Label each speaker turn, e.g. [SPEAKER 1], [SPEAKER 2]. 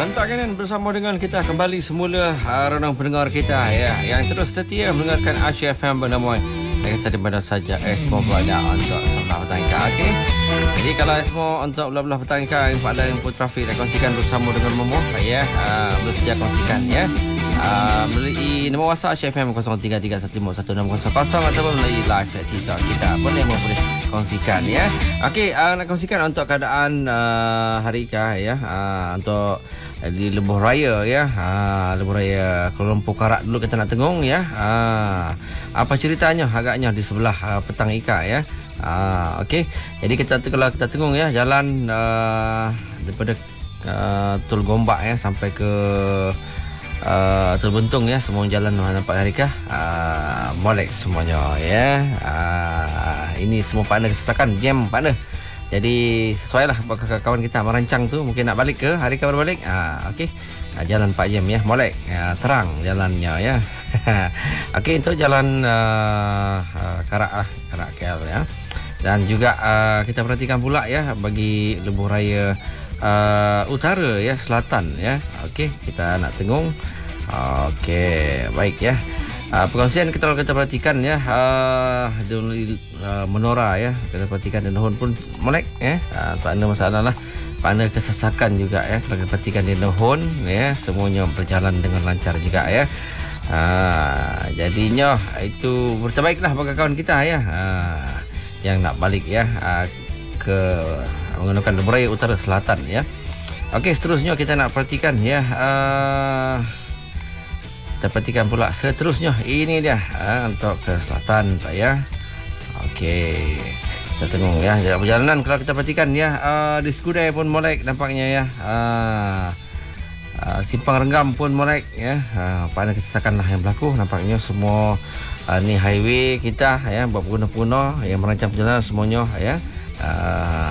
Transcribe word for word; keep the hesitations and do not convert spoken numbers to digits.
[SPEAKER 1] Mantap kan bersama dengan kita kembali semula uh, renang pendengar kita ya yang terus setia mendengarkan Asia F M bernama Saya di mana saja Esmo berada untuk sebelah petangka. Okey. Jadi kalau Esmo untuk belah-belah petangka yang pada info trafik dan kongsikan bersama dengan Momo ya. Uh, boleh saja kongsikan ya. Uh, melalui nombor WhatsApp Asia F M kosong tiga tiga satu lima satu enam kosong kosong ataupun melalui live TikTok kita. Boleh mau boleh kongsikan ya. Okey, uh, nak kongsikan untuk keadaan uh, hari Ika ya. Uh, untuk di Lebuh Raya ya. Ha, Lebuh Raya Kuala Lumpur Karak dulu kita nak tengok ya. Ha, apa ceritanya agaknya di sebelah uh, petang Ika ya. Ha, okey. Jadi kita kalau kita tengok ya jalan uh, daripada uh, Tol Gombak ya sampai ke uh, Tol Buntung ya, semua jalan nampak hari Ika. Uh, molek semuanya ya. Uh, ini semua partner kesesakan jam partner. Jadi sesuai lah kawan kita merancang tu mungkin nak balik ke hari kabar balik. Ah, okey. Ah, jalan empat jam ya, molek. Ah, terang jalannya ya. Okey, untuk jalan uh, uh, Karak lah, Karak K L ya. Dan juga uh, kita perhatikan pula ya bagi Lebuh Raya uh, Utara ya, Selatan ya. Okey, kita nak tengok. Okey, baik ya. Uh, perkongsian kita kalau kita perhatikan ya uh, di uh, menora ya, kita perhatikan di Nahun pun molek ya. Uh, tak ada masalah lah. Pandai kesesakan juga ya. Kalau kita perhatikan di Nahun ya, semuanya berjalan dengan lancar juga ya. Uh, jadinya itu berterbaiklah bagi kawan kita ya. Uh, yang nak balik ya uh, ke menggunakan Lebuh Raya Utara Selatan ya. Okey, seterusnya kita nak perhatikan ya. Uh, Kita perhatikan pula seterusnya. Ini dia ha, untuk ke selatan Pak ya. Okey. Kita tengok ya. Perjalanan kalau kita perhatikan ya. Uh, di Skudai pun molek nampaknya ya. Uh, uh, Simpang Renggam pun molek ya. Uh, Pada kesesakan lah yang berlaku. Nampaknya semua uh, ni highway kita ya. Buat pengguna-pengguna yang merancang perjalanan semuanya ya. Uh,